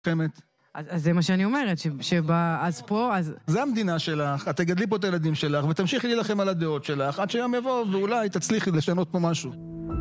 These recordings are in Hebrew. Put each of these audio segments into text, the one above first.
חמת. אז זה מה שאני אומרת, אז פה, אז... זה המדינה שלך, את תגדלי פה את הילדים שלך, ותמשיכי להילחם על הדעות שלך, עד שיום יבוא ואולי תצליחי לשנות פה משהו.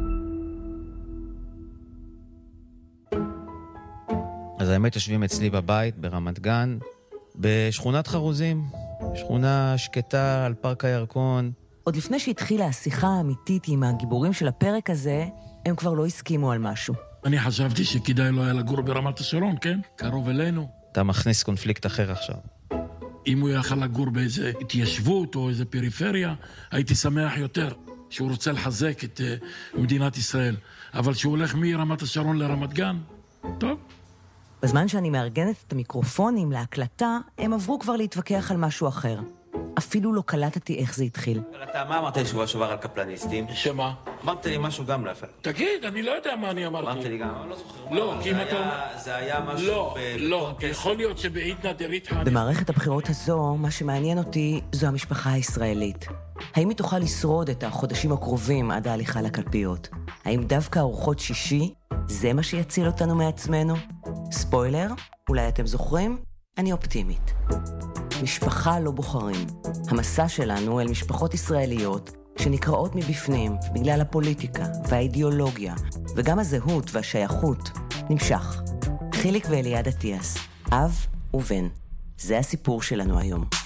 אז האמת יושבים אצלי בבית ברמת גן, בשכונת חרוזים, שכונה שקטה על פארק הירקון. עוד לפני שהתחילה השיחה האמיתית עם הגיבורים של הפרק הזה, הם כבר לא הסכימו על משהו. אני חשבתי שכדאי לא היה לגור ברמת השרון, כן? קרוב אלינו. אתה מכניס קונפליקט אחר עכשיו. אם הוא יכל לגור באיזה התיישבות או איזה פריפריה, הייתי שמח יותר שהוא רוצה לחזק את מדינת ישראל. אבל שהוא הולך מרמת השרון לרמת גן, טוב. בזמן שאני מארגנת את המיקרופונים להקלטה, הם עברו כבר להתווכח על משהו אחר. אפילו לא קלטתי איך זה התחיל. אתה מה אמרת לי שבוע שעבר על קפלניסטים? שמה? אמרת לי משהו גם לא יפה. תגיד, אני לא יודע מה אני אמרתי. אמרת לי גם, אני לא זוכר. לא, כי אם אתה... זה היה משהו... לא, יכול להיות שבעידנא דריתחא... במערכת הבחירות הזו, מה שמעניין אותי זו המשפחה הישראלית. האם היא תוכל לשרוד את החודשים הקרובים עד ההליכה לקלפיות? האם דווקא ארוחות שישי זה מה שיציל אותנו מעצמנו? ספוילר, אולי אתם זוכרים? אני אופטימית. משפחה לא בוחרים. המסע שלנו אל משפחות ישראליות שנקראות מבפנים בגלל הפוליטיקה והאידיאולוגיה וגם הזהות והשייכות נמשך. חיליק ואליעד אטיאס, אב ובן. זה הסיפור שלנו היום.